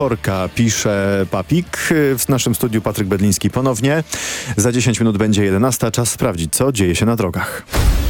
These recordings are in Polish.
Orka, pisze Papik. W naszym studiu Patryk Bedliński ponownie. Za 10 minut będzie 11. Czas sprawdzić, co dzieje się na drogach.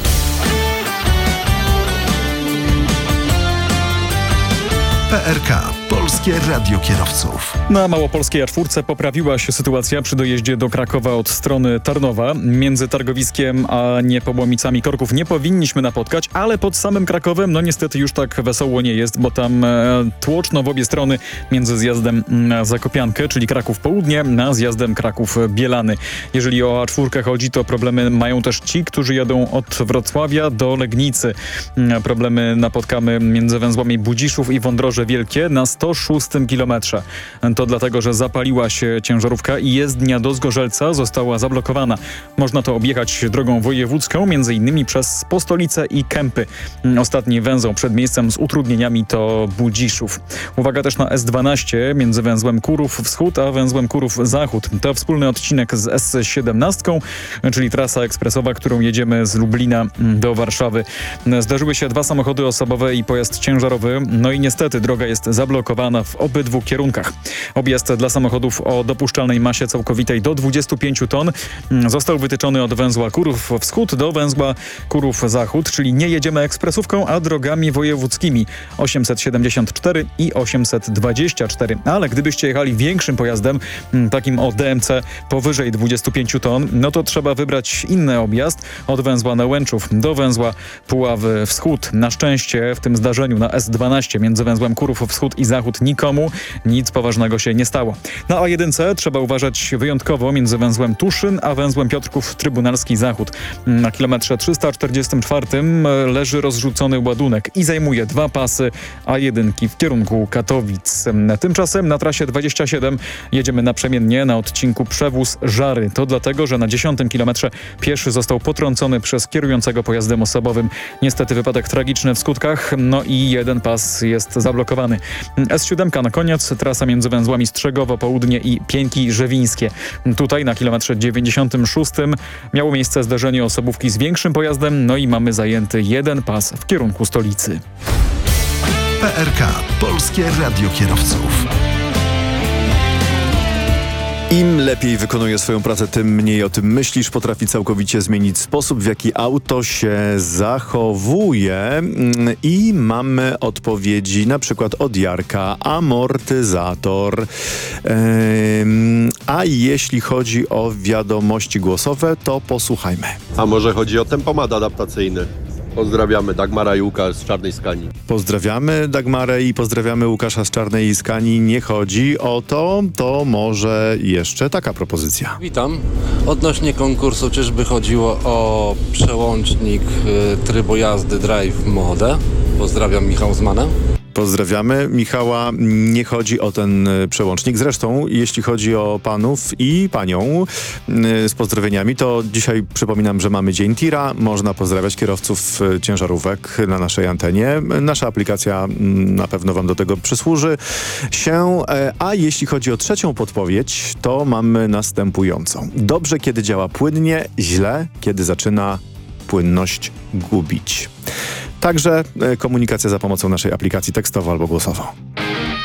PRK. Polskie Radio Kierowców. Na małopolskiej A4 poprawiła się sytuacja przy dojeździe do Krakowa od strony Tarnowa. Między targowiskiem a Niepołomicami korków nie powinniśmy napotkać, ale pod samym Krakowem niestety już tak wesoło nie jest, bo tam tłoczno w obie strony między zjazdem na Zakopiankę, czyli Kraków Południe, a zjazdem Kraków Bielany. Jeżeli o A4 chodzi, to problemy mają też ci, którzy jadą od Wrocławia do Legnicy. Problemy napotkamy między węzłami Budziszów i Wądroże Wielkie na 106 kilometrze. To dlatego, że zapaliła się ciężarówka i jezdnia do Zgorzelca została zablokowana. Można to objechać drogą wojewódzką, m.in. przez Postolicę i Kępy. Ostatni węzeł przed miejscem z utrudnieniami to Budziszów. Uwaga też na S12 między węzłem Kurów Wschód a węzłem Kurów Zachód. To wspólny odcinek z S17, czyli trasa ekspresowa, którą jedziemy z Lublina do Warszawy. Zdarzyły się 2 samochody osobowe i pojazd ciężarowy. No i niestety droga jest zablokowana w obydwu kierunkach. Objazd dla samochodów o dopuszczalnej masie całkowitej do 25 ton został wytyczony od węzła Kurów Wschód do węzła Kurów Zachód, czyli nie jedziemy ekspresówką, a drogami wojewódzkimi 874 i 824. Ale gdybyście jechali większym pojazdem, takim o DMC powyżej 25 ton, no to trzeba wybrać inny objazd od węzła Nałęczów do węzła Puławy Wschód. Na szczęście w tym zdarzeniu na S12 między węzłem Kurów Wschód i Zachód nikomu nic poważnego się nie stało. Na A1 trzeba uważać wyjątkowo między węzłem Tuszyn a węzłem Piotrków Trybunalski Zachód. Na kilometrze 344 leży rozrzucony ładunek i zajmuje 2 pasy A1 w kierunku Katowic. Tymczasem na trasie 27 jedziemy naprzemiennie na odcinku Przewóz Żary. To dlatego, że na 10 kilometrze pieszy został potrącony przez kierującego pojazdem osobowym. Niestety wypadek tragiczny w skutkach, no i jeden pas jest zablokowany. S7 na koniec, trasa między węzłami Strzegowo Południe i Pieńki Żewińskie. Tutaj na kilometrze 96 miało miejsce zdarzenie osobówki z większym pojazdem, no i mamy zajęty jeden pas w kierunku stolicy. PRK. Polskie Radio Kierowców. Im lepiej wykonuje swoją pracę, tym mniej o tym myślisz. Potrafi całkowicie zmienić sposób, w jaki auto się zachowuje. I mamy odpowiedzi na przykład od Jarka. Amortyzator. A jeśli chodzi o wiadomości głosowe, to posłuchajmy. A może chodzi o tempomat adaptacyjny? Pozdrawiamy Dagmara i Łukasz z Czarnej Skani. Pozdrawiamy Dagmarę i pozdrawiamy Łukasza z Czarnej Skani. Nie chodzi o to może jeszcze taka propozycja. Witam. Odnośnie konkursu, czyżby chodziło o przełącznik trybu jazdy Drive Mode? Pozdrawiam, Michał Zmana. Pozdrawiamy Michała. Nie chodzi o ten przełącznik. Zresztą, jeśli chodzi o panów i panią z pozdrowieniami, to dzisiaj przypominam, że mamy Dzień Tira. Można pozdrawiać kierowców ciężarówek na naszej antenie. Nasza aplikacja na pewno wam do tego przysłuży się. A jeśli chodzi o trzecią podpowiedź, to mamy następującą. Dobrze, kiedy działa płynnie, źle, kiedy zaczyna płynność gubić. Także komunikacja za pomocą naszej aplikacji tekstowo albo głosowo.